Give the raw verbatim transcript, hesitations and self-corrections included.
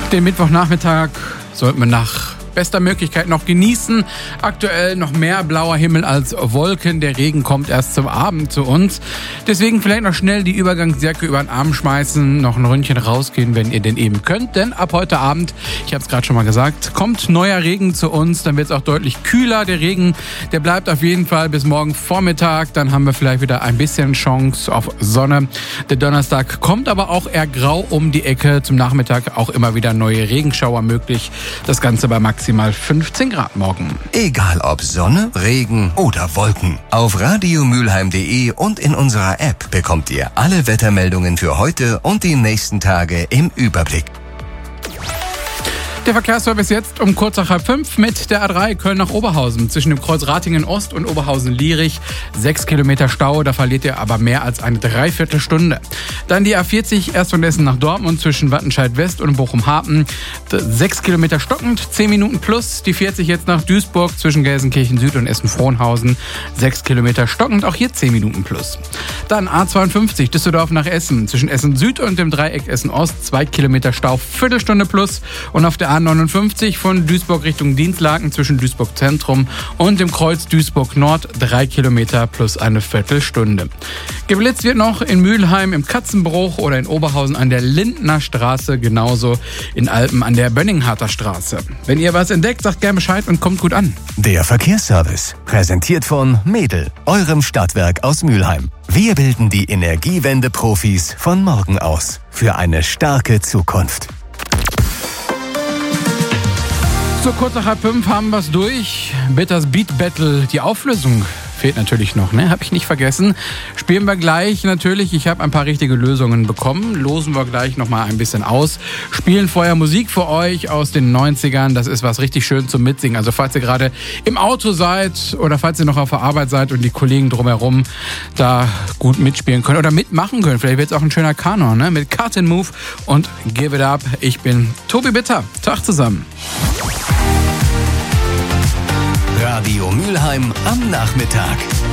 Den Mittwochnachmittag sollten wir nach bester Möglichkeit noch genießen. Aktuell noch mehr blauer Himmel als Wolken. Der Regen kommt erst zum Abend zu uns. Deswegen vielleicht noch schnell die Übergangsjacke über den Arm schmeißen, noch ein Ründchen rausgehen, wenn ihr denn eben könnt. Denn ab heute Abend, ich habe es gerade schon mal gesagt, kommt neuer Regen zu uns. Dann wird es auch deutlich kühler. Der Regen, der bleibt auf jeden Fall bis morgen Vormittag. Dann haben wir vielleicht wieder ein bisschen Chance auf Sonne. Der Donnerstag kommt aber auch eher grau um die Ecke. Zum Nachmittag auch immer wieder neue Regenschauer möglich. Das Ganze bei maximal fünfzehn Grad morgen. Egal ob Sonne, Regen oder Wolken. Auf radiomülheim punkt de und in unserer App bekommt ihr alle Wettermeldungen für heute und die nächsten Tage im Überblick. Der Verkehrsservice jetzt um kurz nach halb fünf mit der A drei Köln nach Oberhausen. Zwischen dem Kreuz Ratingen Ost und Oberhausen-Lierich. Sechs Kilometer Stau, da verliert ihr aber mehr als eine Dreiviertelstunde. Dann die A vierzig erst von Essen nach Dortmund zwischen Wattenscheid West und Bochum-Hapen. Sechs Kilometer stockend, zehn Minuten plus. Die vierzig jetzt nach Duisburg zwischen Gelsenkirchen Süd und Essen-Frohnhausen. Sechs Kilometer stockend, auch hier zehn Minuten plus. Dann A zweiundfünfzig Düsseldorf nach Essen. Zwischen Essen Süd und dem Dreieck Essen Ost. Zwei Kilometer Stau, Viertelstunde plus. Und auf der A neunundfünfzig von Duisburg Richtung Dienstlaken zwischen Duisburg Zentrum und dem Kreuz Duisburg Nord drei Kilometer plus eine Viertelstunde. Geblitzt wird noch in Mülheim im Katzenbruch oder in Oberhausen an der Lindner Straße, genauso in Alpen an der Bönningharter Straße. Wenn ihr was entdeckt, sagt gerne Bescheid und kommt gut an. Der Verkehrsservice, präsentiert von Mädel, eurem Stadtwerk aus Mülheim. Wir bilden die Energiewende-Profis von morgen aus für eine starke Zukunft. So kurz nach halb fünf haben wir es durch. Bitters Beat Battle, die Auflösung fehlt natürlich noch, ne? Hab ich nicht vergessen. Spielen wir gleich natürlich. Ich habe ein paar richtige Lösungen bekommen. Losen wir gleich nochmal ein bisschen aus. Spielen vorher Musik für euch aus den neunzigern. Das ist was richtig schön zum Mitsingen. Also falls ihr gerade im Auto seid oder falls ihr noch auf der Arbeit seid und die Kollegen drumherum da gut mitspielen können oder mitmachen können. Vielleicht wird es auch ein schöner Kanon, ne? Mit Cut and Move und Give It Up. Ich bin Tobi Bitter. Tag zusammen. Radio Mülheim am Nachmittag.